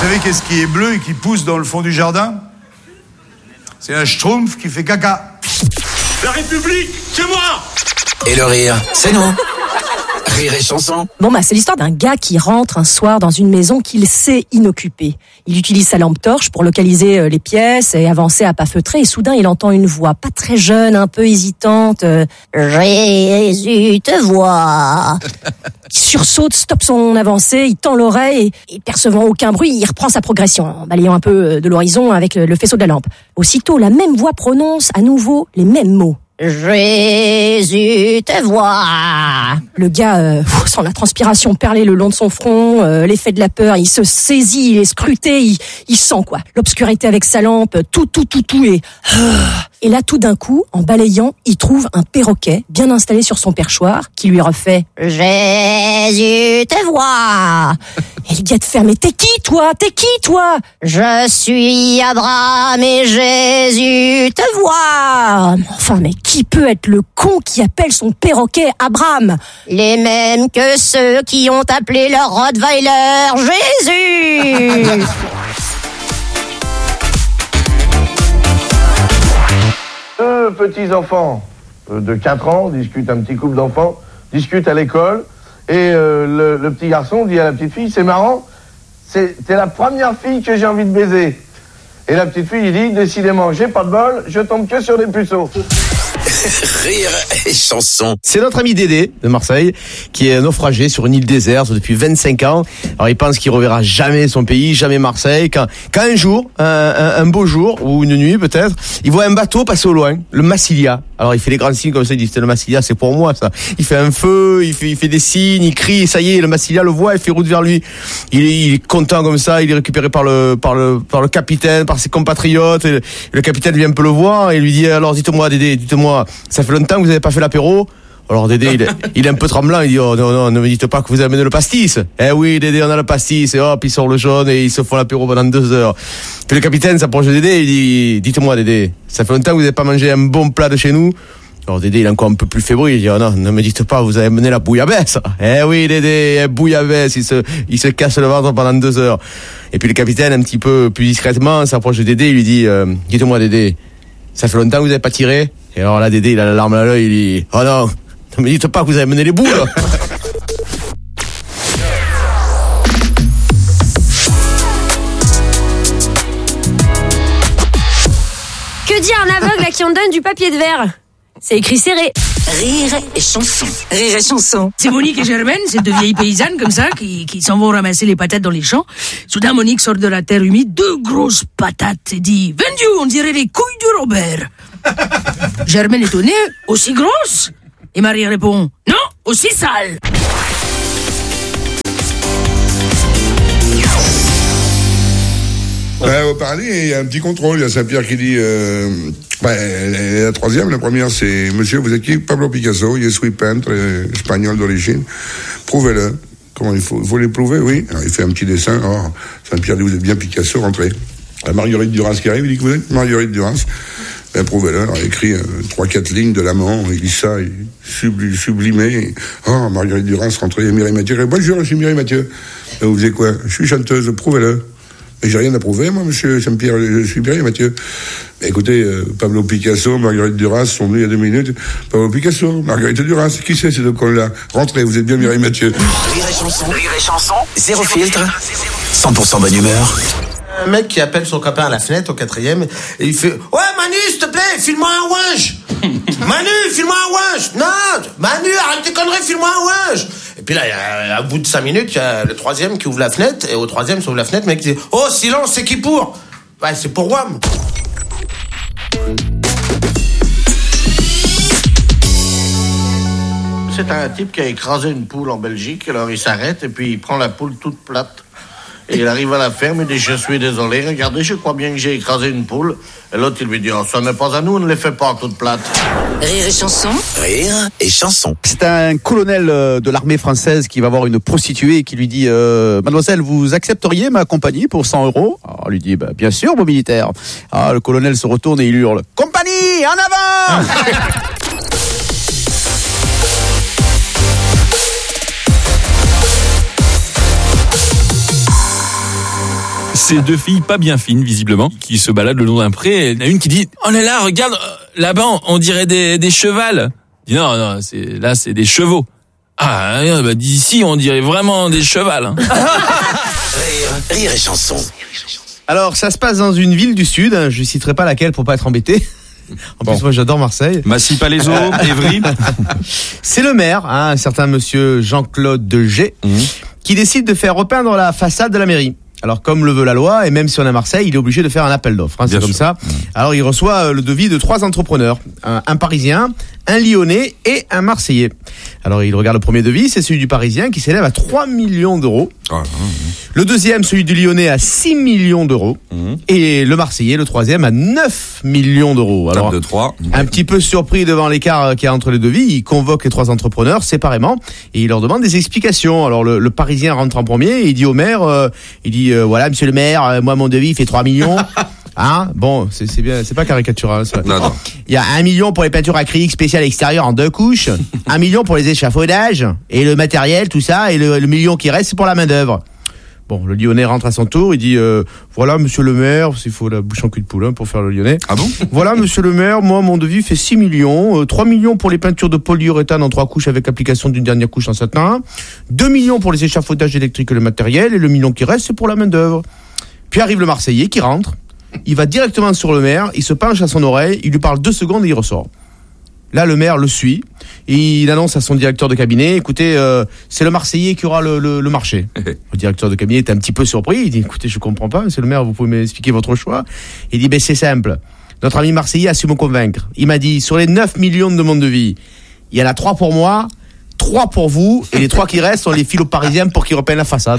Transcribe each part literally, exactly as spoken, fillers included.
savez qu'est-ce qui est bleu et qui pousse dans le fond du jardin? C'est un schtroumpf qui fait caca. La République, c'est moi! Et le rire, c'est nous. Rire et chanson. Bon bah c'est l'histoire d'un gars qui rentre un soir dans une maison qu'il sait inoccupée. Il utilise sa lampe torche pour localiser les pièces et avancer à pas feutrés et soudain il entend une voix pas très jeune, un peu hésitante. Euh, Jésus te voit. Il sursaute, stoppe son avancée, il tend l'oreille et, et percevant aucun bruit, il reprend sa progression en balayant un peu de l'horizon avec le, le faisceau de la lampe. Aussitôt, la même voix prononce à nouveau les mêmes mots. Jésus te voit. Le gars euh, sent la transpiration perler le long de son front, euh, l'effet de la peur, il se saisit, il est scruté, il, il sent quoi, l'obscurité avec sa lampe, tout, tout, tout, tout et... Et là, tout d'un coup, en balayant, il trouve un perroquet bien installé sur son perchoir qui lui refait « Jésus te voit !» Et le gars te fait « Mais t'es qui, toi? T'es qui, toi ?»« Je suis Abraham et Jésus te voit !» Enfin, mais qui peut être le con qui appelle son perroquet Abraham? Les mêmes que ceux qui ont appelé leur Rottweiler Jésus. Deux petits-enfants de quatre ans discutent, un petit couple d'enfants, discutent à l'école, et euh, le, le petit garçon dit à la petite fille, c'est marrant, c'est, c'est la première fille que j'ai envie de baiser. Et la petite fille, il dit, décidément, j'ai pas de bol, je tombe que sur des puceaux. Rire et chanson. C'est notre ami Dédé de Marseille qui est naufragé sur une île déserte depuis vingt-cinq ans. Alors il pense qu'il reverra jamais son pays, jamais Marseille. Quand, quand un jour, un, un, un beau jour ou une nuit peut-être, il voit un bateau passer au loin, le Massilia. Alors il fait les grands signes comme ça, il dit c'est le Massilia, c'est pour moi ça. Il fait un feu, il fait, il fait des signes, il crie, ça y est, le Massilia le voit, il fait route vers lui. Il est, il est content comme ça, il est récupéré par le, par le, par le capitaine, par ses compatriotes. Et le, le capitaine vient un peu le voir et lui dit alors dites-moi Dédé, dites-moi, ça fait longtemps que vous n'avez pas fait l'apéro? Alors Dédé, il est, il est un peu tremblant, il dit oh non, non, ne me dites pas que vous avez amené le pastis. Eh oui Dédé, on a le pastis, et hop, il sort le jaune et ils se font l'apéro pendant deux heures. Puis le capitaine s'approche de Dédé, il dit dites-moi Dédé, ça fait longtemps que vous n'avez pas mangé un bon plat de chez nous? Alors Dédé, il est encore un peu plus fébrile, il dit oh non, ne me dites pas, vous avez amené la bouillabaisse. Eh oui Dédé, bouillabaisse, il se, il se casse le ventre pendant deux heures. Et puis le capitaine, un petit peu plus discrètement, s'approche de Dédé, il lui dit euh, dites-moi Dédé, ça fait longtemps que vous n'avez pas tiré? Et alors là Dédé, il a la larme à l'œil, il dit oh non, ne me dites pas que vous avez mené les boules. Que dit un aveugle à qui on donne du papier de verre? C'est écrit serré. Rire et chanson. Rire et chanson. C'est Monique et Germaine, c'est deux vieilles paysannes comme ça qui, qui s'en vont ramasser les patates dans les champs. Soudain, Monique sort de la terre humide deux grosses patates et dit « Vendu, on dirait les couilles de Robert !» Germaine étonnée, aussi grosse? Et Marie répond « Non, aussi sale !» Ouais, au parler, il y a un petit contrôle. Il y a Saint-Pierre qui dit euh, bah, la troisième, la première, c'est monsieur, vous êtes qui? Pablo Picasso, il est sweet peintre, euh, espagnol d'origine. Prouvez-le. Comment il faut? Il faut les prouver, oui. Alors, il fait un petit dessin. Oh, Saint-Pierre dit, vous êtes bien Picasso, rentrez. La Marguerite Duras qui arrive, il dit que vous êtes Marguerite Duras. Ben, prouvez-le. Alors, il écrit euh, trois, quatre lignes de l'amant. Il lit ça, il subli, sublimé. Oh, Marguerite Duras, rentrez. Mireille Mathieu. Bonjour, je suis Mireille Mathieu. Ben, vous faisiez quoi? Je suis chanteuse, prouvez-le. Mais j'ai rien à prouver, moi, monsieur Saint-Pierre, je suis Mireille Mathieu. Mais écoutez, euh, Pablo Picasso, Marguerite Duras sont venus il y a deux minutes. Pablo Picasso, Marguerite Duras, qui c'est ces deux cons-là? Rentrez, vous êtes bien Mireille Mathieu. Rire et chanson. Rire et chanson. Zéro filtre. cent pour cent bonne humeur. Un mec qui appelle son copain à la fenêtre au quatrième et il fait « Ouais Manu, s'il te plaît, file-moi un ouinge !»« Manu, file-moi un ouinge !»« Non, Manu, arrête tes conneries, file-moi un ouinge !» Et puis là, à bout de cinq minutes, il y a le troisième qui ouvre la fenêtre, et au troisième s'ouvre la fenêtre, le mec dit « Oh, silence, c'est qui pour ?»« Ouais, c'est pour Wam !» C'est un type qui a écrasé une poule en Belgique, alors il s'arrête et puis il prend la poule toute plate. Et il arrive à la ferme, il dit « Je suis désolé, regardez, je crois bien que j'ai écrasé une poule. » Et l'autre, il lui dit « Oh, ça n'est pas à nous, on ne les fait pas toutes plates. » Rire et chanson. Rire et chanson. C'est un colonel de l'armée française qui va voir une prostituée et qui lui dit euh, « Mademoiselle, vous accepteriez ma compagnie pour cent euros ?» Alors, elle lui dit bah, « Bien sûr, mon militaire. » Ah, le colonel se retourne et il hurle « Compagnie, en avant !» C'est deux filles pas bien fines, visiblement, qui se baladent le long d'un pré. Il y en a une qui dit « Oh là là, regarde, là-bas, on dirait des, des chevals. » Il dit « Non, non, c'est, là, c'est des chevaux. » Ah, bah, d'ici, on dirait vraiment des chevals. Hein. Rire, rire et chanson. Alors, ça se passe dans une ville du Sud. Je ne citerai pas laquelle pour pas être embêté. En bon. plus, moi, j'adore Marseille. Massy-Palaiseau, Évry. C'est le maire, hein, un certain monsieur Jean-Claude Degé, mmh. qui décide de faire repeindre la façade de la mairie. Alors, comme le veut la loi, et même si on est à Marseille, il est obligé de faire un appel d'offres. Hein, c'est comme ça. Mmh. Alors, il reçoit le devis de trois entrepreneurs. Un, un Parisien, un Lyonnais et un Marseillais. Alors, il regarde le premier devis, c'est celui du Parisien qui s'élève à trois millions d'euros. Ah, mmh. Le deuxième, celui du Lyonnais, à six millions d'euros. Mmh. Et le Marseillais, le troisième, à neuf millions d'euros. Alors, de trois. Un petit peu surpris devant l'écart qu'il y a entre les devis, il convoque les trois entrepreneurs séparément et il leur demande des explications. Alors, le, le Parisien rentre en premier et il dit au maire, euh, il dit, euh, voilà, monsieur le maire, euh, moi, mon devis fait trois millions. Hein, bon, c'est, c'est bien, c'est pas caricatural, ça. Non, non. Il y a un million pour les peintures acryliques spéciales extérieures en deux couches, un million pour les échafaudages et le matériel, tout ça, et le, le million qui reste, c'est pour la main d'œuvre. Bon, le Lyonnais rentre à son tour, il dit euh, voilà monsieur le maire, il faut la bouche en cul de poule hein, pour faire le Lyonnais. Ah bon? Voilà monsieur le maire, moi mon devis fait six millions, euh, trois millions pour les peintures de polyuréthane en trois couches avec application d'une dernière couche en satin, deux millions pour les échafaudages électriques et le matériel, et le million qui reste c'est pour la main d'œuvre. Puis arrive le Marseillais qui rentre, il va directement sur le maire, il se penche à son oreille, il lui parle deux secondes et il ressort. Là, le maire le suit et il annonce à son directeur de cabinet, écoutez, euh, c'est le Marseillais qui aura le, le, le marché. Le directeur de cabinet est un petit peu surpris, il dit, écoutez, je comprends pas, monsieur le maire, vous pouvez m'expliquer votre choix? Il dit, ben c'est simple, notre ami Marseillais a su me convaincre. Il m'a dit, sur les neuf millions de mon devis, il y en a trois pour moi, trois pour vous, et les trois qui restent, on les file aux Parisiens pour qu'ils repeignent la façade.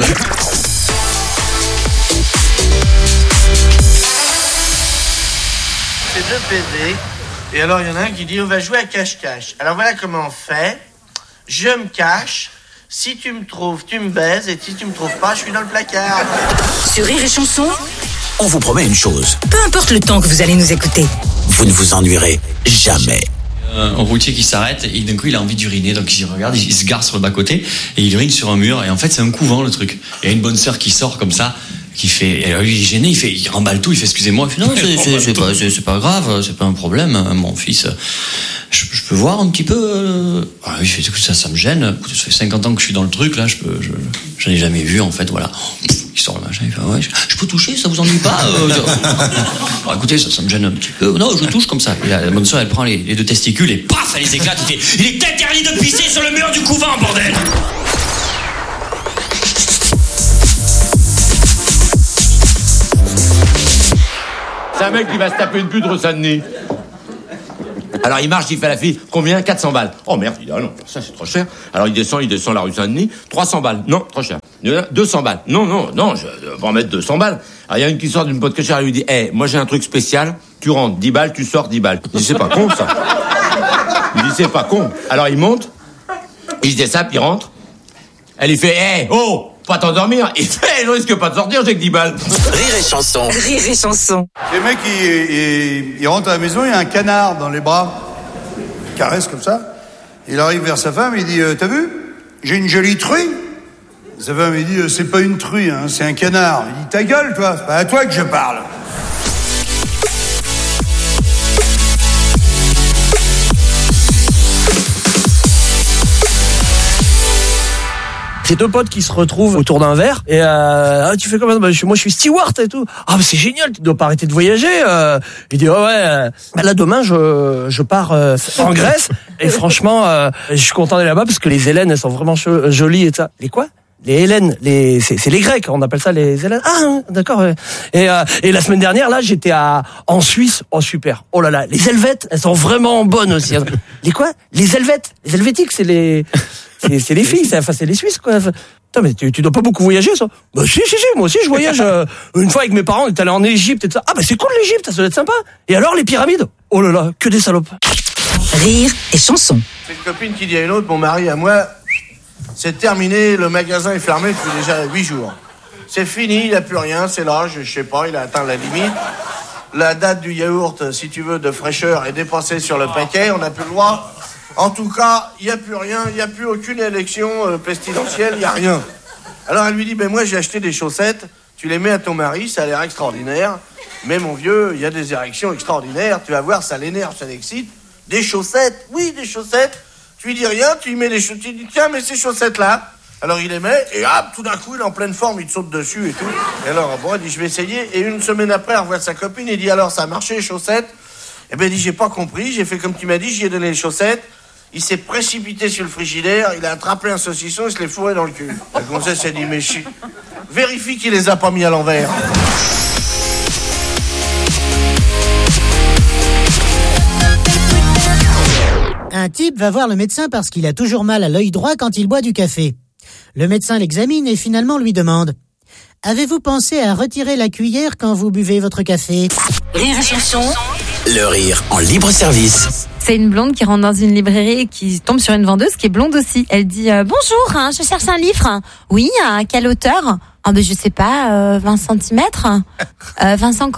C'est deux P D. Et alors, il y en a un qui dit, on va jouer à cache-cache. Alors, voilà comment on fait. Je me cache. Si tu me trouves, tu me baises. Et si tu me trouves pas, je suis dans le placard. Sur Rire et Chanson, on vous promet une chose. Peu importe le temps que vous allez nous écouter, vous ne vous ennuierez jamais. Un routier qui s'arrête et d'un coup il a envie d'uriner, donc il regarde, il se gare sur le bas-côté et il urine sur un mur. Et en fait, c'est un couvent le truc. Il y a une bonne sœur qui sort comme ça, qui fait, et alors lui il est gêné, il fait, il remballe tout, il fait excusez-moi, il fait non, c'est, c'est, c'est pas, c'est, c'est pas grave, c'est pas un problème, mon fils, je, je peux voir un petit peu, euh... ah, il fait ça, ça me gêne, ça fait cinquante ans que je suis dans le truc, là, je peux, je, j'en ai jamais vu, en fait, voilà. Il sort le machin, il fait, ouais, je, je peux toucher, ça vous ennuie pas, euh, alors, écoutez, ça, ça me gêne un petit peu, non, je touche comme ça, et la, la bonne soeur, elle prend les, les deux testicules et paf, elle les éclate, il fait, il est interdit de pisser sur le mur du couvent, bordel! C'est un mec qui va se taper une pute rue Saint-Denis. Alors il marche, il fait à la fille, combien? quatre cents balles. Oh merde, il dit, ah non, ça c'est trop cher. Alors il descend, il descend la rue Saint-Denis, trois cents balles. Non, trop cher. deux cents balles. Non, non, non, je vais en mettre deux cents balles. Alors il y a une qui sort d'une pote cachère, elle lui dit, hé, hey, moi j'ai un truc spécial, tu rentres dix balles, tu sors dix balles. Il dit, c'est pas con ça. Il dit, c'est pas con. Alors il monte, il se désape, il rentre. Elle lui fait, hé, hey, oh, pas t'endormir. Il fait, je risque pas de sortir, j'ai que dix balles. Rire et Chanson. Rire et Chanson. Les mecs, ils, ils, ils rentrent à la maison, il y a un canard dans les bras. Il caresse comme ça. Il arrive vers sa femme, il dit, euh, t'as vu? J'ai une jolie truie. Sa femme, il dit, euh, c'est pas une truie, hein, c'est un canard. Il dit, ta gueule, toi, c'est pas à toi que je parle. J'ai deux potes qui se retrouvent autour d'un verre et euh, ah, tu fais comment? Bah, je, moi je suis steward et tout. Ah mais c'est génial, tu dois pas arrêter de voyager. Euh. Il dit oh, ouais. Euh, là demain je je pars euh, en Grèce et franchement euh, je suis content d'aller là-bas parce que les Hélènes elles sont vraiment cho- jolies et ça. Les quoi? Les Hélènes, les c'est, c'est les Grecs, on appelle ça les Hélènes. Ah d'accord. Ouais. Et euh, et la semaine dernière là j'étais à en Suisse. Oh super. Oh là là, les Helvètes elles sont vraiment bonnes aussi. Les quoi? Les Helvètes, les Helvétiques c'est les C'est, c'est les filles, c'est, enfin, c'est les Suisses, quoi. Putain, mais tu, tu dois pas beaucoup voyager, ça? Bah, si, si, si, moi aussi, je voyage. Euh, une fois avec mes parents, on est allé en Égypte et tout ça. Ah, bah, c'est cool, l'Égypte, ça doit être sympa. Et alors, les pyramides? Oh là là, que des salopes. Rire et Chanson. C'est une copine qui dit à une autre, mon mari, à moi, c'est terminé, le magasin est fermé depuis déjà huit jours. C'est fini, il n'y a plus rien, c'est là, je, je sais pas, il a atteint la limite. La date du yaourt, si tu veux, de fraîcheur est dépassée sur le paquet, on n'a plus le droit. En tout cas, il n'y a plus rien, il n'y a plus aucune élection euh, pestilentielle, il n'y a rien. Alors elle lui dit, ben moi j'ai acheté des chaussettes, tu tu les mets à ton mari, ça a l'air extraordinaire. Mais mon vieux, il y a des érections extraordinaires. Tu vas voir, ça l'énerve, ça l'excite. Des chaussettes, oui, des chaussettes. Tu lui dis rien, tu lui mets des chaussettes. Tu lui dis, tiens, mets ces chaussettes-là. Alors il les met, et hop, tout d'un coup, il est en pleine forme, il te saute dessus et tout. Et alors, bon, il dit, je vais essayer. Et une semaine après, il revoit sa copine, il dit, alors, ça a marché, les chaussettes? Eh ben, il dit, j'ai pas compris, j'ai fait comme tu m'as dit, j'y ai donné les chaussettes. Il s'est précipité sur le frigidaire, il a attrapé un saucisson, il se l'est fourré dans le cul. La gonzesse s'est dit, mais chi... vérifie qu'il les a pas mis à l'envers. Un type va voir le médecin parce qu'il a toujours mal à l'œil droit quand il boit du café. Le médecin l'examine et finalement lui demande « Avez-vous pensé à retirer la cuillère quand vous buvez votre café ?» Rire et chanson. Le rire en libre service. C'est une blonde qui rentre dans une librairie et qui tombe sur une vendeuse qui est blonde aussi. Elle dit euh, « Bonjour, hein, je cherche un livre. »« Oui, à quelle hauteur ?»« Ah ben je sais pas, euh, vingt centimètres. Euh, Vincent comment ?»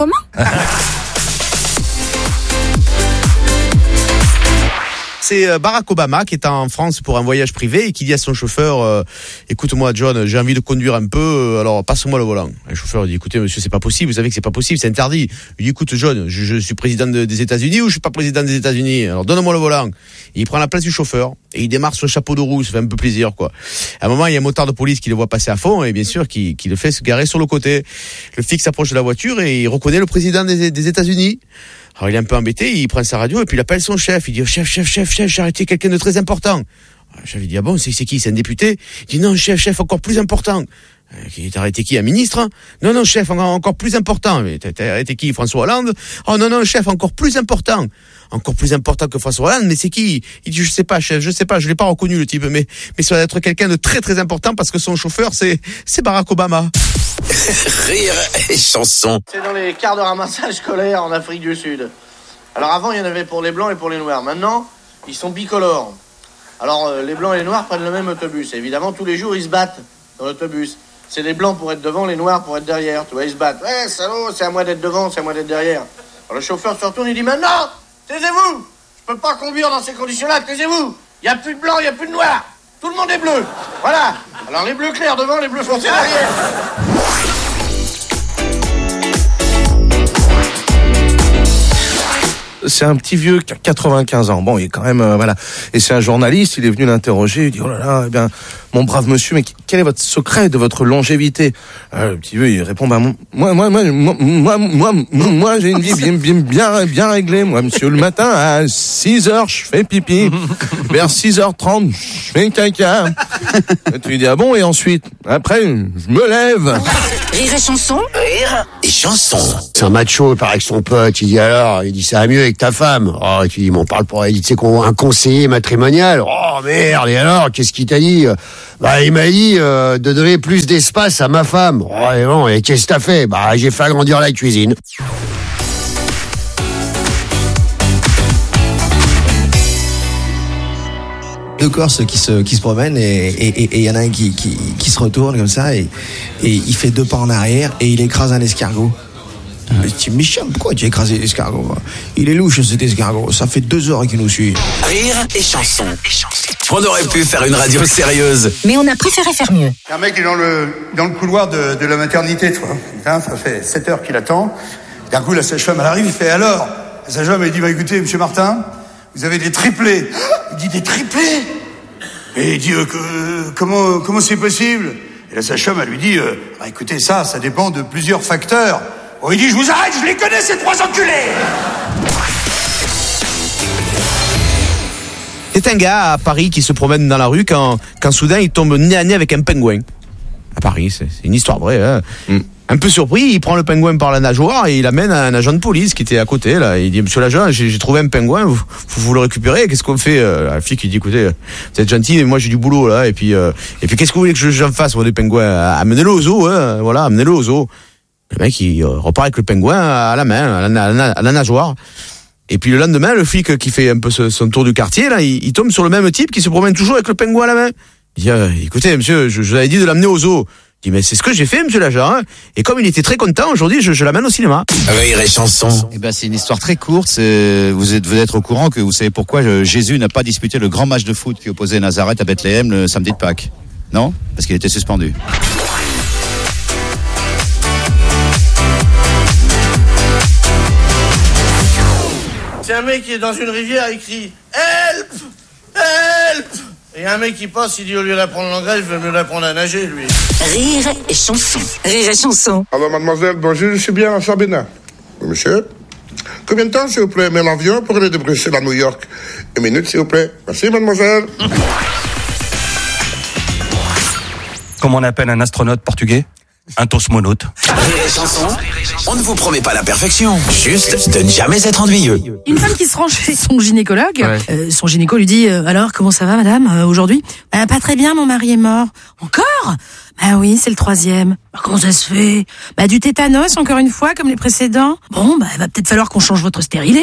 C'est Barack Obama qui est en France pour un voyage privé et qui dit à son chauffeur euh, écoute-moi John, j'ai envie de conduire un peu, alors passe-moi le volant. Le chauffeur dit écoutez monsieur, c'est pas possible, vous savez que c'est pas possible, c'est interdit. Il dit écoute John, je, je suis président de, des États-Unis ou je suis pas président des États-Unis, alors donne-moi le volant. Et il prend la place du chauffeur et il démarre son chapeau de roue, ça fait un peu plaisir quoi. À un moment il y a un motard de police qui le voit passer à fond et bien sûr qui, qui le fait se garer sur le côté. Le flic s'approche de la voiture et il reconnaît le président des, des États-Unis. Alors il est un peu embêté, il prend sa radio et puis il appelle son chef. Il dit chef, chef, chef, chef, j'ai arrêté quelqu'un de très important. Le chef il dit ah bon, c'est, c'est qui, c'est un député? Il dit non chef, chef, encore plus important. T'as arrêté qui, un ministre? Non, non chef, encore plus important. Mais t'as, t'as arrêté qui, François Hollande? Oh non, non chef, encore plus important. Encore plus important que François Hollande, mais c'est qui? Il dit je sais pas chef, je sais pas, je l'ai pas reconnu le type, mais mais ça doit être quelqu'un de très très important parce que son chauffeur c'est c'est Barack Obama. Rire et chanson. C'est dans les quarts de ramassage scolaire en Afrique du Sud. Alors avant, il y en avait pour les blancs et pour les noirs. Maintenant, ils sont bicolores. Alors euh, les blancs et les noirs prennent le même autobus. Et évidemment, tous les jours, ils se battent dans l'autobus. C'est les blancs pour être devant, les noirs pour être derrière. Tu vois, ils se battent. Ouais, salaud, c'est à moi d'être devant, c'est à moi d'être derrière. Alors le chauffeur se retourne, il dit maintenant, taisez-vous. Je peux pas conduire dans ces conditions-là, taisez-vous. Il y a plus de blanc, il y a plus de noir. Tout le monde est bleu. Voilà. Alors les bleus clairs devant, les bleus foncés derrière. C'est un petit vieux qui a quatre-vingt-quinze ans. Bon, il est quand même, euh, voilà. Et c'est un journaliste, il est venu l'interroger, il dit, oh là là, eh bien, mon brave monsieur, mais quel est votre secret de votre longévité? euh, Le petit vieux, il répond, bah, moi, moi, moi, moi, moi, moi, moi j'ai une vie bien, bien, bien, bien réglée. Moi, monsieur, le matin, à six heures, je fais pipi. Vers six heures trente, je fais caca. Et tu lui dis, ah bon, et ensuite? Après, je me lève. Rire et chanson. Rire et chanson. C'est un macho, il paraît que son pote, il dit alors, il dit ça va mieux avec ta femme. Oh, tu dis, m'en parle pas, il dit, tu sais qu'on un conseiller matrimonial. Oh merde, et alors, qu'est-ce qu'il t'a dit? Bah, il m'a dit euh, de donner plus d'espace à ma femme. Oh, et bon, et qu'est-ce que t'as fait? Bah, j'ai fait agrandir la cuisine. Deux Corses qui se qui se promènent et et il y en a un qui, qui qui se retourne comme ça et et il fait deux pas en arrière et il écrase un escargot. Je dis Michel, pourquoi tu as écrasé l'escargot? Il est louche cet escargot, ça fait deux heures qu'il nous suit. Rire et chanson. On aurait pu faire une radio sérieuse, mais on a préféré faire mieux. Un mec est dans le dans le couloir de, de la maternité, tu vois. Putain, ça fait sept heures qu'il attend. D'un coup, la sage-femme elle arrive, il fait alors. La sage-femme elle dit bah écoutez, monsieur Martin, vous avez des triplés. Il dit des triplés. Et il dit euh, que, comment comment c'est possible? Et la sage-femme elle lui dit euh, bah, écoutez ça, ça dépend de plusieurs facteurs. Bon, il dit je vous arrête, je les connais ces trois enculés. C'est un gars à Paris qui se promène dans la rue quand quand soudain il tombe nez à nez avec un pingouin. À Paris, c'est, c'est une histoire vraie. Hein. Mm. Un peu surpris, il prend le pingouin par la nageoire et il l'amène à un agent de police qui était à côté. Là, il dit monsieur l'agent, j'ai, j'ai trouvé un pingouin, vous, vous le récupérez? Qu'est-ce qu'on fait? La fille qui dit écoutez, vous êtes gentil, mais moi j'ai du boulot là. Et puis euh, et puis qu'est-ce que vous voulez que j'en fasse moi des pingouins? Amenez-le au zoo, hein, voilà, amenez-le au zoo. Le mec il repart avec le pingouin à la main, à la, à la, à la nageoire. Et puis le lendemain, le flic qui fait un peu son tour du quartier, là, il, il tombe sur le même type qui se promène toujours avec le pingouin à la main. Il dit euh, écoutez monsieur, je, je vous avais dit de l'amener au zoo. Il dit mais c'est ce que j'ai fait monsieur l'agent. Hein. Et comme il était très content aujourd'hui, je, je l'amène au cinéma. Rire et chanson. Eh ben c'est une histoire très courte. C'est, vous êtes vous êtes au courant que vous savez pourquoi je, Jésus n'a pas disputé le grand match de foot qui opposait Nazareth à Bethléem le samedi de Pâques? Non, parce qu'il était suspendu. un mec qui est dans une rivière, il crie « Help! Help !» Et un mec qui passe, il dit au lieu d'apprendre l'anglais, je vais mieux l'apprendre à nager, lui. Rire et chanson. Rire et chanson. Alors, mademoiselle, bonjour, je suis bien à Sabina. Monsieur, combien de temps, s'il vous plaît, met l'avion pour aller de Bruxelles à New York? Une minute, s'il vous plaît. Merci, mademoiselle. Comment on appelle un astronaute portugais? Un tosmonaute. Rire et chanson, on ne vous promet pas la perfection, juste de ne jamais être ennuyeux. Une femme qui se rend chez son gynécologue, Ouais. euh, son gynéco lui dit euh, alors comment ça va madame euh, aujourd'hui? Bah, pas très bien, mon mari est mort. Encore? Bah oui, c'est le troisième. Bah, comment ça se fait? Bah du tétanos encore une fois comme les précédents. Bon bah va peut-être falloir qu'on change votre stérilet.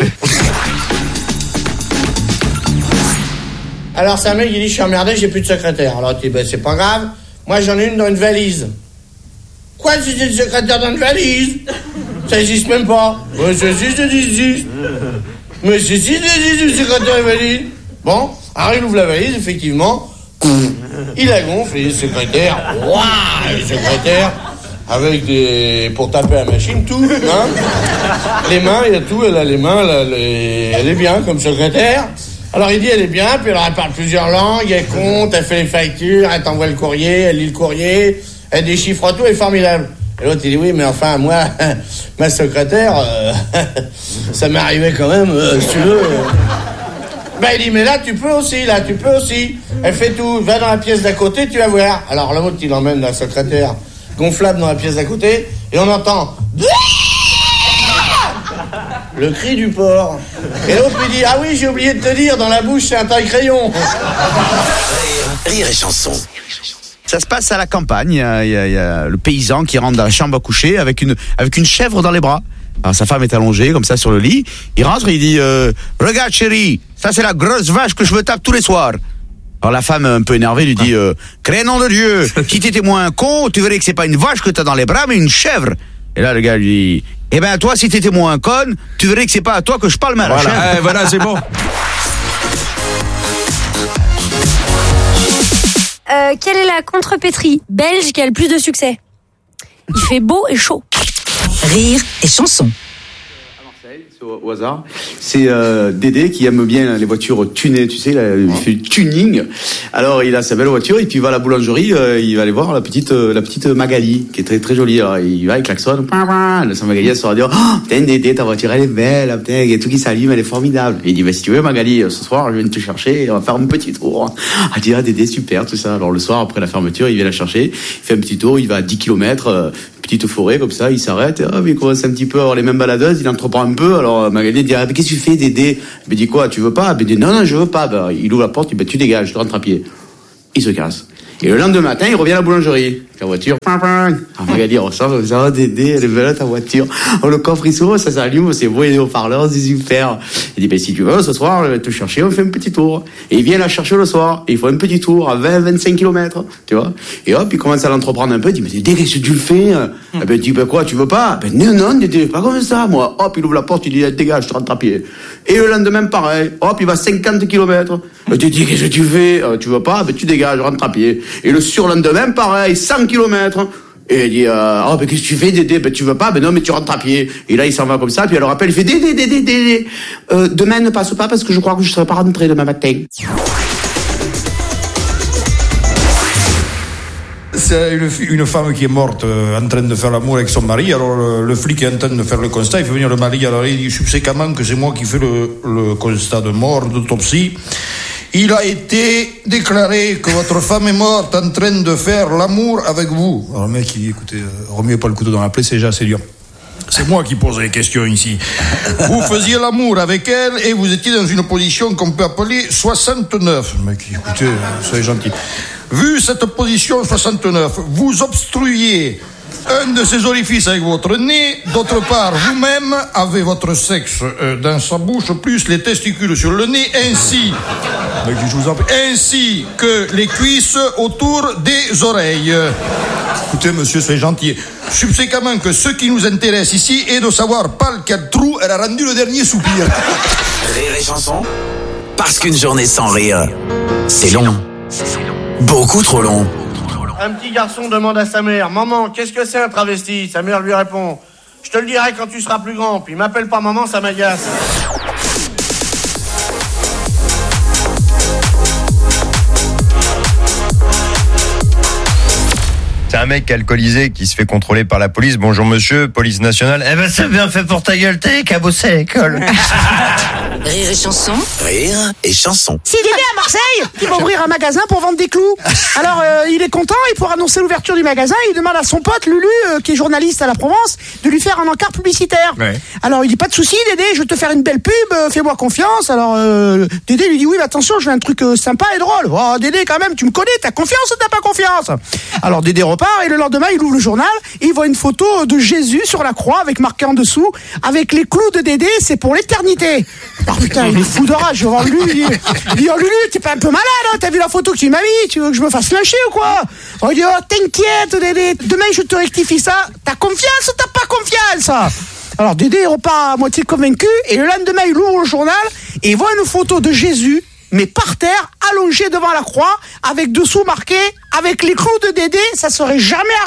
Alors, c'est un mec qui dit « Je suis emmerdé, j'ai plus de secrétaire. » Alors, tu dis ben, « C'est pas grave, moi j'en ai une dans une valise. » Quoi, c'est une secrétaire dans une valise? Ça existe même pas. Ouais, ça existe, ça existe. Mais c'est si, ça existe, une secrétaire dans une valise. Bon, alors il ouvre la valise, effectivement. Il la gonfle, et les secrétaires, waouh, les secrétaires, avec des... pour taper à la machine, tout, hein. Les mains, il y a tout, elle a les mains, elle, a les... elle est bien comme secrétaire. Alors il dit elle est bien, puis alors elle parle plusieurs langues, elle compte, elle fait les factures, elle t'envoie le courrier, elle lit le courrier, elle déchiffre tout, elle est formidable. Et l'autre il dit oui mais enfin moi, ma secrétaire, euh, ça m'est arrivé quand même, euh, si tu veux. Ben il dit mais là tu peux aussi, là tu peux aussi. Elle fait tout, va dans la pièce d'à côté, tu vas voir. Alors l'autre il emmène la secrétaire gonflable dans la pièce d'à côté, et on entend... le cri du porc. Et l'autre lui dit, ah oui, j'ai oublié de te dire, dans la bouche, c'est un taille-crayon. Rire et chanson. Ça se passe à la campagne, il y a, il y a- il y a le paysan qui rentre dans la chambre à coucher avec une, avec une chèvre dans les bras. Alors sa femme est allongée comme ça sur le lit, il rentre et il dit euh, regarde chérie, ça c'est la grosse vache que je me tape tous les soirs. Alors la femme un peu énervée lui dit euh, crénom de Dieu, si t'étais moins con, tu verrais que c'est pas une vache que t'as dans les bras mais une chèvre. Et là le gars lui dit eh ben toi si t'étais moins conne, tu verrais que c'est pas à toi que je parle mais à la Voilà, chèvre. eh, voilà, c'est bon. Euh, quelle est la contrepétrie belge qui a le plus de succès? Il fait beau et chaud. Rire et chanson. Au hasard, c'est euh, Dédé qui aime bien les voitures tunées, tu sais, là, il fait du tuning. Alors il a sa belle voiture et puis il va à la boulangerie, euh, il va aller voir la petite euh, la petite Magali qui est très très jolie. Alors il va, il klaxonne, sa Magali elle sera dire oh putain Dédé ta voiture elle est belle, putain il y a tout qui s'allume, elle est formidable. Et il dit bah si tu veux Magali, ce soir je viens te chercher et on va faire un petit tour. Elle dit ah Dédé super tout ça. Alors le soir après la fermeture il vient la chercher, il fait un petit tour, il va à dix kilomètres. Euh, petite forêt comme ça, il s'arrête, ah, mais il commence un petit peu à avoir les mêmes baladeuses, il entreprend un peu, alors Magali dit ah, mais qu'est-ce que tu fais Dédé? Il dit quoi, tu veux pas? Il dit non non je veux pas. Ben, il ouvre la porte, il dit bah, tu dégages, tu rentres à pied. Il se casse. Et le lendemain matin, il revient à la boulangerie. Avec la voiture, ping, ping. Ah, Magali ressort, ça va Dédé, elle est belle ta voiture. Oh, le coffre il s'ouvre, ça s'allume, c'est beau, il y a des haut-parleurs, c'est super. Il dit, ben, si tu veux, ce soir, je vais te chercher, on fait un petit tour. Et il vient la chercher le soir, et il faut un petit tour à vingt à vingt-cinq kilomètres, tu vois. Et hop, il commence à l'entreprendre un peu, il dit, mais Dédé, qu'est-ce que tu le fais? Eh ben, il dit, ben, quoi, tu veux pas? Ben, non, non, Dédé, pas comme ça, moi. Hop, il ouvre la porte, il dit, dégage, je rentre à pied. Et le lendemain, pareil. Hop, il va cinquante kilomètres. Ben, tu dis, qu'est-ce que tu fais? Euh, tu veux pas? Ben, tu dégages, rentre à pied. Et le surlendemain, pareil, cent kilomètres. Et il dit, euh, oh, ben, qu'est-ce que tu fais, Dédé? Ben, tu veux pas? Ben, non, mais tu rentres à pied. Et là, il s'en va comme ça, puis elle le rappelle, il fait, Dédé, Dédé, Dédé, euh, demain ne passe pas parce que je crois que je serai pas rentré demain matin. C'est une, fi- une femme qui est morte euh, en train de faire l'amour avec son mari. Alors le, le flic est en train de faire le constat. Il fait venir le mari. Alors il dit subséquemment que c'est moi qui fais le, le constat de mort, d'autopsie. Il a été déclaré que votre femme est morte en train de faire l'amour avec vous. Alors le mec il dit écoutez, euh, remuez pas le couteau dans la plaie, c'est déjà assez dur. C'est moi qui pose les questions ici. Vous faisiez l'amour avec elle et vous étiez dans une position qu'on peut appeler soixante-neuf. Le mec dit écoutez, euh, soyez gentil. Vu cette position soixante-neuf, vous obstruiez un de ses orifices avec votre nez. D'autre part, vous-même avez votre sexe euh, dans sa bouche, plus les testicules sur le nez, ainsi, je vous en prie, ainsi que les cuisses autour des oreilles. Écoutez, monsieur, soyez gentil. Subséquemment que ce qui nous intéresse ici est de savoir par quel trou elle a rendu le dernier soupir. Rire et chanson, parce qu'une journée sans rire, c'est long. Beaucoup trop long. Un petit garçon demande à sa mère, maman, qu'est-ce que c'est un travesti? Sa mère lui répond, je te le dirai quand tu seras plus grand, puis m'appelle pas maman, ça m'agace. C'est un mec alcoolisé qui se fait contrôler par la police. Bonjour monsieur, police nationale. Eh ben c'est bien fait pour ta gueule, t'es qu'à bosser à l'école. Rire et chanson. Rire et chanson. C'est Dédé à Marseille qui va ouvrir un magasin pour vendre des clous. Alors euh, il est content, et pour annoncer l'ouverture du magasin, il demande à son pote Lulu, euh, qui est journaliste à la Provence, de lui faire un encart publicitaire. Ouais. Alors il dit pas de souci Dédé, je vais te faire une belle pub, euh, fais-moi confiance. Alors euh, Dédé lui dit oui mais attention, je veux un truc euh, sympa et drôle. Oh Dédé quand même, tu me connais, t'as confiance ou t'as pas confiance? Alors Dédé repart, et le lendemain il ouvre le journal et il voit une photo de Jésus sur la croix avec marqué en dessous, avec les clous de Dédé, c'est pour l'éternité. Alors putain, il est fou de rage, je vais voir Lulu, il dit, il dit oh Lulu, t'es pas un peu malade, hein, t'as vu la photo que tu m'as mis, tu veux que je me fasse lâcher ou quoi? Oh, il dit oh t'inquiète Dédé, demain je te rectifie ça, t'as confiance ou t'as pas confiance? Alors Dédé repart à moitié convaincu, et le lendemain il ouvre le journal et il voit une photo de Jésus, mais par terre, allongé devant la croix, avec dessous marqué « Avec les clous de Dédé, ça serait jamais arrivé !»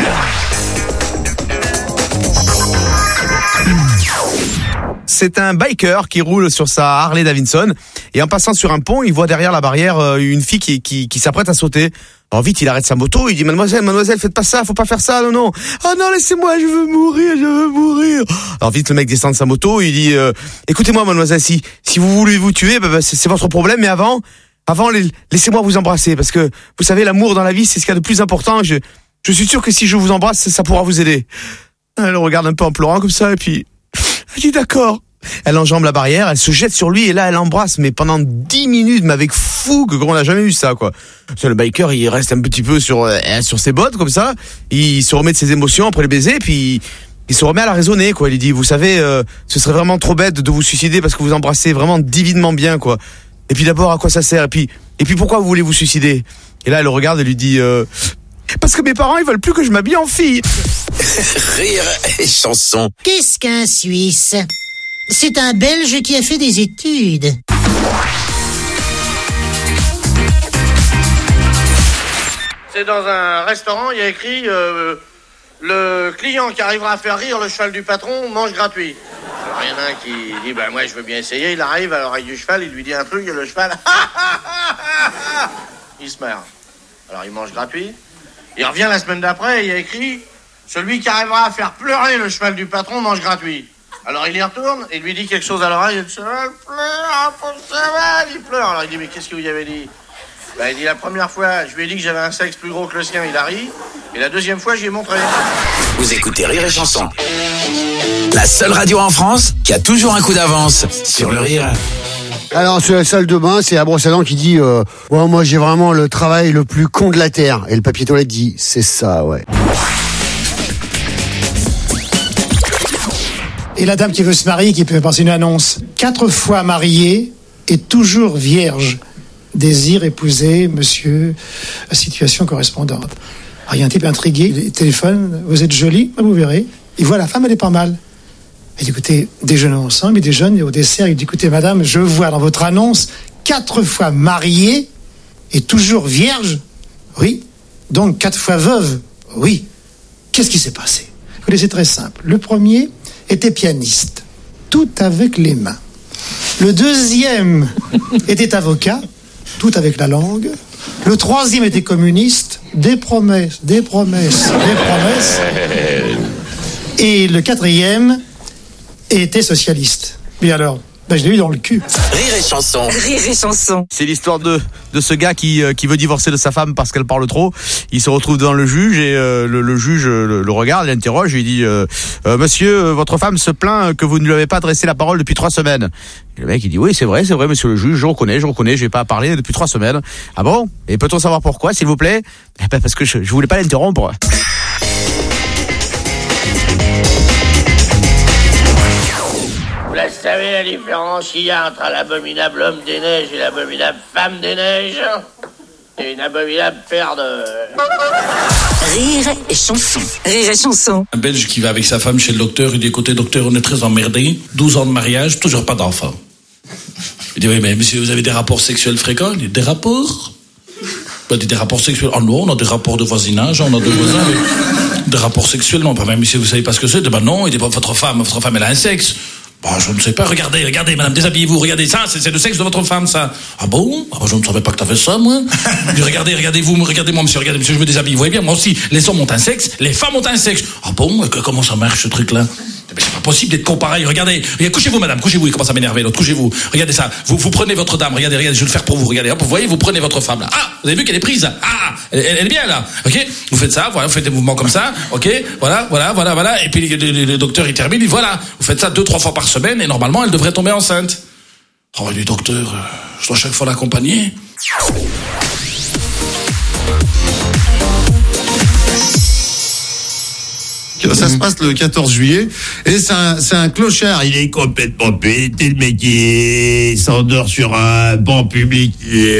C'est un biker qui roule sur sa Harley Davidson, et en passant sur un pont, il voit derrière la barrière une fille qui, qui, qui s'apprête à sauter. Alors vite, il arrête sa moto, il dit « Mademoiselle, mademoiselle, faites pas ça, faut pas faire ça, non, non. Oh non, laissez-moi, je veux mourir, je veux mourir. » Alors vite, le mec descend de sa moto, il dit euh, « Écoutez-moi, mademoiselle, si, si vous voulez vous tuer, bah, bah, c'est, c'est votre problème, mais avant, avant, les, laissez-moi vous embrasser, parce que, vous savez, l'amour dans la vie, c'est ce qu'il y a de plus important. Je, je suis sûr que si je vous embrasse, ça, ça pourra vous aider. » Elle le regarde un peu en pleurant comme ça, et puis, elle dit « D'accord. » Elle enjambe la barrière, elle se jette sur lui, et là elle l'embrasse, mais pendant dix minutes, mais avec fougue, qu'on n'a jamais vu ça, quoi. C'est le biker, il reste un petit peu sur euh, sur ses bottes comme ça, il se remet de ses émotions après le baiser, puis il se remet à la raisonner, quoi. Il dit, vous savez, euh, ce serait vraiment trop bête de vous suicider parce que vous embrassez vraiment divinement bien, quoi. Et puis d'abord, à quoi ça sert? Et puis et puis pourquoi vous voulez vous suicider? Et là elle le regarde et lui dit, euh, parce que mes parents ils veulent plus que je m'habille en fille. Rire et chanson. Qu'est-ce qu'un Suisse? C'est un Belge qui a fait des études. C'est dans un restaurant, il y a écrit euh, le client qui arrivera à faire rire le cheval du patron mange gratuit. Alors il y en a un qui dit ben moi je veux bien essayer, il arrive à l'oreille du cheval, il lui dit un truc et le cheval il se marre. Alors il mange gratuit. Il revient la semaine d'après et il y a écrit celui qui arrivera à faire pleurer le cheval du patron mange gratuit. Alors il y retourne et lui dit quelque chose à l'oreille, et le cheval pleure, pour le cheval, il pleure. Alors il dit mais qu'est-ce que vous y avez dit? Ben, il dit la première fois, je lui ai dit que j'avais un sexe plus gros que le sien, il a ri. Et la deuxième fois, j'y ai montré. Vous écoutez Rire et Chanson. La seule radio en France qui a toujours un coup d'avance sur le rire. Alors, sur la salle de bain, c'est la brosse à dents qui dit euh, ouais, moi j'ai vraiment le travail le plus con de la Terre. Et le papier toilette dit c'est ça, ouais. Et la dame qui veut se marier, qui peut passer une annonce. Quatre fois mariée et toujours vierge. Désire épouser monsieur, situation correspondante. Alors il y a un type intrigué, il téléphone, vous êtes jolie, vous verrez. Il voit la femme, elle est pas mal. Il dit écoutez, déjeunons ensemble, il déjeune, et au dessert, il dit écoutez madame, je vois dans votre annonce quatre fois mariée et toujours vierge. Oui. Donc quatre fois veuve. Oui. Qu'est-ce qui s'est passé? Écoutez, c'est très simple. Le premier était pianiste, tout avec les mains. Le deuxième était avocat, tout avec la langue. Le troisième était communiste, des promesses, des promesses, des promesses. Et le quatrième était socialiste. Et alors, ben je l'ai eu dans le cul. Rire et chanson. Rire et chanson. C'est l'histoire de de ce gars qui euh, qui veut divorcer de sa femme parce qu'elle parle trop. Il se retrouve devant le juge et euh, le, le juge le, le regarde, l'interroge, et il dit euh, euh, monsieur, votre femme se plaint que vous ne lui avez pas adressé la parole depuis trois semaines. Et le mec il dit oui c'est vrai, c'est vrai monsieur le juge, je reconnais, je reconnais, je vais pas parler depuis trois semaines. Ah bon? Et peut-on savoir pourquoi, s'il vous plaît? Eh ben parce que je, je voulais pas l'interrompre. Vous savez la différence qu'il y a entre l'abominable homme des neiges et l'abominable femme des neiges? Et une abominable paire de... Rire et chanson. Rire et chanson. Un Belge qui va avec sa femme chez le docteur, il dit écoutez docteur, on est très emmerdés, douze ans de mariage, toujours pas d'enfant. Il dit oui mais monsieur, vous avez des rapports sexuels fréquents? Il dit des rapports? Il dit des rapports sexuels? Ah non, on a des rapports de voisinage, on a des voisins, mais des rapports sexuels non, pas même monsieur, vous savez pas ce que c'est? Il dit bah non, il dit votre femme, votre femme elle a un sexe. Bah, je ne sais pas, regardez, regardez, madame, déshabillez-vous, regardez ça, c'est, c'est le sexe de votre femme, ça. Ah bon? Ah bah, je ne savais pas que t'avais ça, moi. regardez, regardez-vous, regardez-moi, monsieur, regardez, monsieur, je me déshabille. Vous voyez bien, moi aussi, les hommes ont un sexe, les femmes ont un sexe. Ah bon? Comment ça marche, ce truc-là? Mais c'est pas possible d'être con pareil, regardez. regardez. Couchez-vous, madame, couchez-vous, il commence à m'énerver, l'autre, couchez-vous. Regardez ça, vous, vous prenez votre dame, regardez, regardez, je vais le faire pour vous, regardez, hop, vous voyez, vous prenez votre femme, là. Ah, vous avez vu qu'elle est prise, là. Ah, elle, elle, elle est bien, là. Ok? Vous faites ça, voilà, vous faites des mouvements comme ça, ok? Voilà, voilà, voilà, voilà. Et puis, le, le, le docteur, il termine, il dit, voilà, vous faites ça deux, trois fois par semaine, et normalement, elle devrait tomber enceinte. Oh, du docteur, euh, je dois chaque fois l'accompagner. Ça se passe le quatorze juillet et c'est un, c'est un clochard. Il est complètement pété, le mec il s'endort sur un banc public.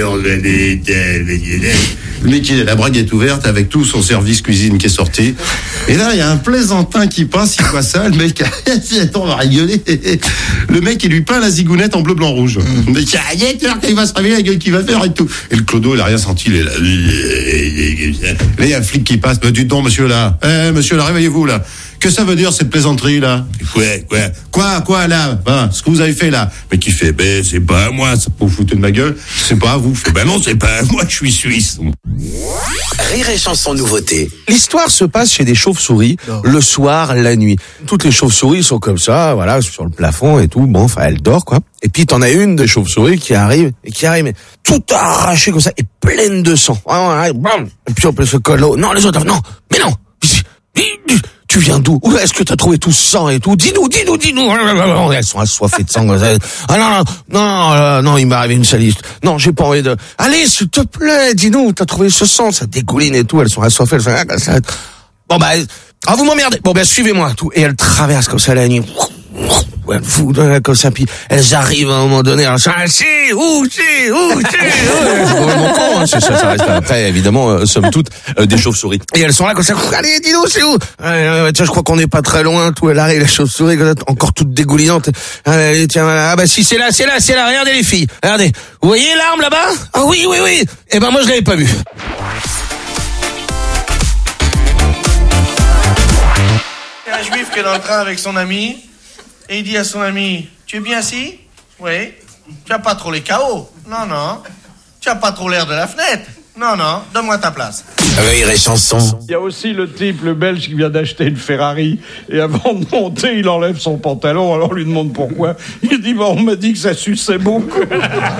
Le mec, il a la braguette ouverte avec tout son service cuisine qui est sorti. Et là, il y a un plaisantin qui passe, il voit ça, le mec, attends, on va rigoler. Le mec, il lui peint la zigounette en bleu, blanc, rouge. Le mec, ah, il va se réveiller, la gueule qu'il va faire et tout. Et le clodo, il a rien senti, il est là. Là, il y a un flic qui passe, dis donc, monsieur, là. Eh, monsieur, là, réveillez-vous, là. Que ça veut dire cette plaisanterie là? Quoi, quoi, quoi, quoi là? Ben, ce que vous avez fait là? Mais qui fait, ben c'est pas à moi, ça peut vous foutre de ma gueule. C'est pas à vous. Fait, ben non, c'est pas à moi, je suis suisse. Rire et chanson nouveauté. L'histoire se passe chez des chauves-souris le soir, la nuit. Toutes les chauves-souris sont comme ça, voilà, sur le plafond et tout. Bon, enfin, elles dorment quoi. Et puis t'en as une des chauves-souris qui arrive et qui arrive, mais tout arraché comme ça et pleine de sang. Et puis on peut se coller. Non, les autres, non, mais non. Tu viens d'où? Où est-ce que t'as trouvé tout ce sang et tout? Dis-nous, dis-nous, dis-nous. Elles sont assoiffées de sang. Ah non, non, non, euh, non, il m'est arrivé une saliste. Non, j'ai pas envie de... Allez, s'il te plaît, dis-nous, t'as trouvé ce sang, ça dégouline et tout. Elles sont assoiffées. Elles sont... Bon, bah, ah, vous m'emmerdez. Bon, ben, suivez-moi, tout. Et elles traversent comme ça la nuit. Elles foutent comme ça, puis elles arrivent à un moment donné. Elles sont ah, si, où, si, où, si, c'est complètement con, hein. C'est ça, ça reste après, évidemment, euh, somme toute, euh, des chauves-souris. Et elles sont là comme ça. Allez, dis-nous, c'est où? Euh, tiens, je crois qu'on n'est pas très loin. Tout, elle arrive, la chauve-souris, encore toute dégoulinante. Allez, tiens, ah bah si, c'est là, c'est là, c'est là. Regardez les filles. Regardez. Vous voyez l'arme là-bas? Ah oui, oui, oui. Eh ben moi, je l'avais pas vue. Il y a un juif qui est dans le train avec son ami. Et il dit à son ami, tu es bien assis? Oui. Tu as pas trop les K O? Non, non. Tu as pas trop l'air de la fenêtre? Non, non. Donne-moi ta place. Rire et chanson. Il y a aussi le type, le Belge, qui vient d'acheter une Ferrari. Et avant de monter, il enlève son pantalon. Alors on lui demande pourquoi. Il dit, bah, on m'a dit que ça suçait beaucoup.